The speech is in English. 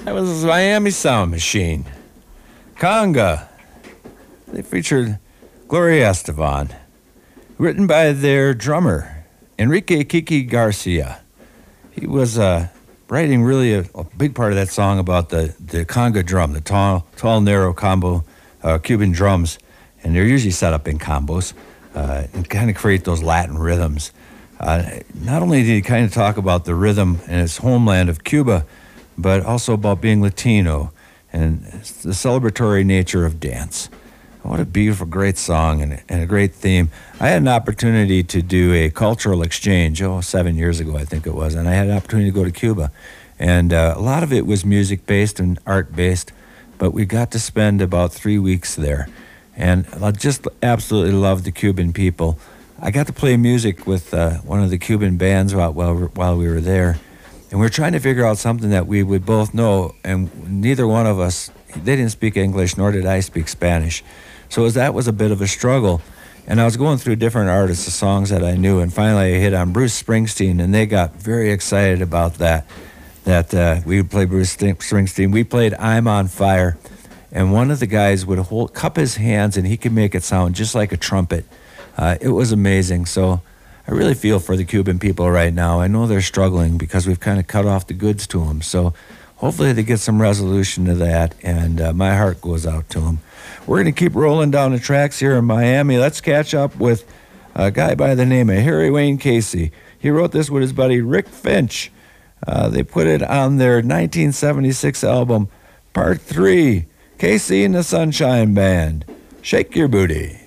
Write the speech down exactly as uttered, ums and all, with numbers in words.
That was Miami Sound Machine. Conga. They featured Gloria Estefan, written by their drummer, Enrique Kiki Garcia. He was uh, writing really a, a big part of that song about the, the conga drum, the tall, tall narrow combo uh, Cuban drums. And they're usually set up in combos uh, and kind of create those Latin rhythms. Uh, not only did he kind of talk about the rhythm in his homeland of Cuba, but also about being Latino and the celebratory nature of dance. What a beautiful, great song and, and a great theme. I had an opportunity to do a cultural exchange, oh, seven years ago, I think it was, and I had an opportunity to go to Cuba. And uh, a lot of it was music-based and art-based, but we got to spend about three weeks there. And I just absolutely loved the Cuban people. I got to play music with uh, one of the Cuban bands while, while, while we were there. And we were trying to figure out something that we would both know, and neither one of us, they didn't speak English, nor did I speak Spanish. So that was a bit of a struggle. And I was going through different artists, the songs that I knew, and finally I hit on Bruce Springsteen, and they got very excited about that, that uh, we would play Bruce Springsteen. We played I'm on Fire, and one of the guys would hold, cup his hands, and he could make it sound just like a trumpet. Uh, it was amazing. So I really feel for the Cuban people right now. I know they're struggling because we've kind of cut off the goods to them. So hopefully they get some resolution to that, and uh, my heart goes out to them. We're going to keep rolling down the tracks here in Miami. Let's catch up with a guy by the name of Harry Wayne Casey. He wrote this with his buddy Rick Finch. Uh, they put it on their nineteen seventy-six album, Part three, Casey and the Sunshine Band. Shake your booty.